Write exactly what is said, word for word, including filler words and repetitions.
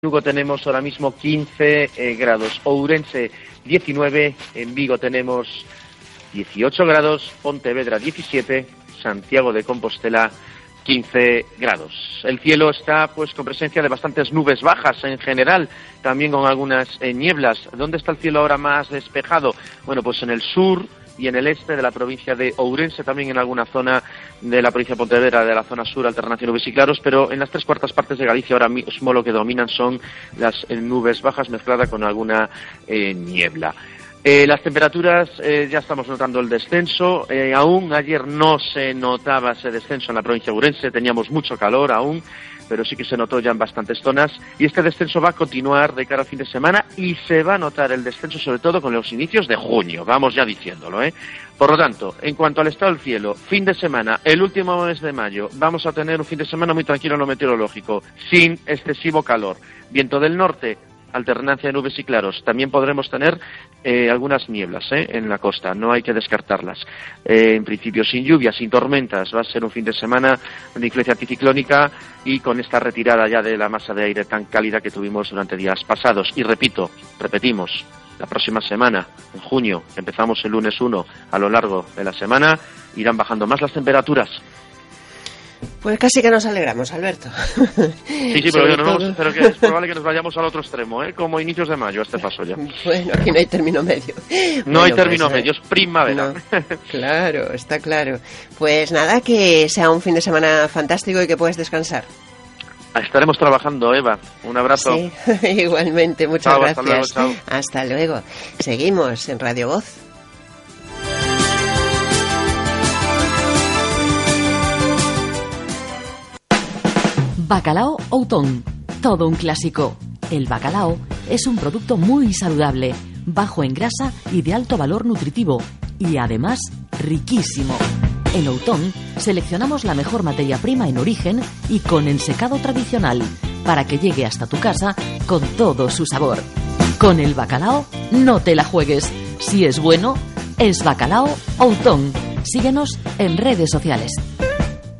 Lugo tenemos ahora mismo quince eh, grados, Ourense diecinueve, en Vigo tenemos dieciocho grados, Pontevedra diecisiete, Santiago de Compostela quince grados. El cielo está pues con presencia de bastantes nubes bajas en general, también con algunas eh, nieblas. ¿Dónde está el cielo ahora más despejado? Bueno, pues en el sur y en el este de la provincia de Ourense, también en alguna zona de la provincia de Pontevedra, de la zona sur, alternancia nubes y claros, pero en las tres cuartas partes de Galicia ahora mismo lo que dominan son las eh, nubes bajas mezcladas con alguna eh, niebla. Eh, las temperaturas, eh, ya estamos notando el descenso, eh, aún ayer no se notaba ese descenso en la provincia de Ourense, teníamos mucho calor aún, pero sí que se notó ya en bastantes zonas, y este descenso va a continuar de cara al fin de semana, y se va a notar el descenso sobre todo con los inicios de junio, vamos ya diciéndolo, ¿eh? Por lo tanto, en cuanto al estado del cielo, fin de semana, el último mes de mayo, vamos a tener un fin de semana muy tranquilo en lo meteorológico, sin excesivo calor, viento del norte, alternancia de nubes y claros. También podremos tener eh, algunas nieblas eh, en la costa, no hay que descartarlas. Eh, en principio sin lluvias, sin tormentas, va a ser un fin de semana de influencia anticiclónica y con esta retirada ya de la masa de aire tan cálida que tuvimos durante días pasados. Y repito, repetimos, la próxima semana, en junio, empezamos el lunes uno, a lo largo de la semana, irán bajando más las temperaturas. Pues casi que nos alegramos, Alberto. Sí, sí, pero, no, no, pero que es probable que nos vayamos al otro extremo, ¿eh? Como inicios de mayo, a este paso ya. Bueno, aquí no hay término medio. No bueno, hay término pues, medio, es primavera. No, claro, está claro. Pues nada, que sea un fin de semana fantástico y que puedas descansar. Estaremos trabajando, Eva. Un abrazo. Sí, igualmente, muchas chao, gracias. Hasta luego, chao. Hasta luego. Seguimos en Radio Voz. Bacalao Outón, todo un clásico. El bacalao es un producto muy saludable, bajo en grasa y de alto valor nutritivo, y además riquísimo. En Outón seleccionamos la mejor materia prima en origen y con ensecado tradicional, para que llegue hasta tu casa con todo su sabor. Con el bacalao no te la juegues. Si es bueno, es Bacalao Outón. Síguenos en redes sociales.